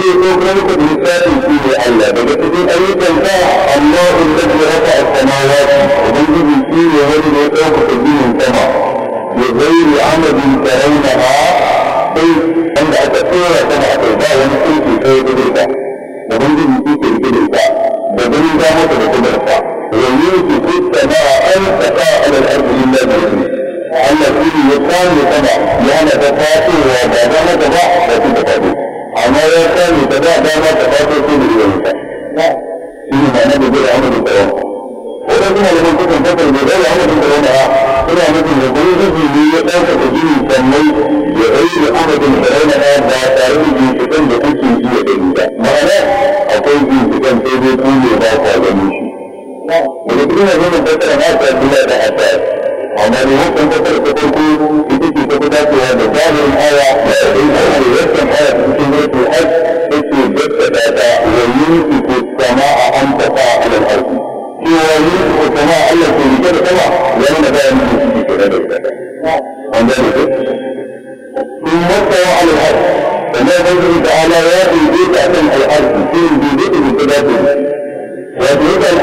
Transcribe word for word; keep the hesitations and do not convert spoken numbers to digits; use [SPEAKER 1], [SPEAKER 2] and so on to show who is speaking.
[SPEAKER 1] wanda ya tsokar muku da lissafin shi ne Allah daga cikin ayyukan sa Allah wanda ya rafa a samawati ubangiji shi ne wanda ya ɗaukaka ginin sama da zairi amadin taraunaha sai wanda aka tsora sama a kai ba wani tsinki kai da ita ubangiji shi ke rike da ita da ganin za mata da kudarsa wani yake kusa na an taɓa alal arzikin lafiya Allah shi ne ya kame sama yana ta fatowa ba da mata ba da su ta faɗo amma ya kame ta ba dama ta fato su da yawan ta shi ne ma'ana da zai amurin tsawon wadda suna da mun kusan fasar da zai amurin tsawon a suna nufin da kuma zubi ne ya ɗaukaka gini sannan ya rai da amurin tsawon a ba tare da ginshiƙan da kuke iya gani ba ma'ana akwai ginshiƙan sai dai ku ne ba ka gani shi daga cikin yanzu fasara na ta dula da asar amma ne wancan fasara ta farko ita ce ta fi dacewa da zahirin aya da ɗin aya da yankan aya ta cikin rasu hajj take gaskata ta wa yunki ko sama a an tafa a alal arzi cewa yunki ko sama Allah ke rike da sama ya nuna da yanki su ke da ita an gane ko sun matsawa alal arzi sannan ubangiji ta'ala ya daidaita kan al'arzi sai daidaita da ta dace wato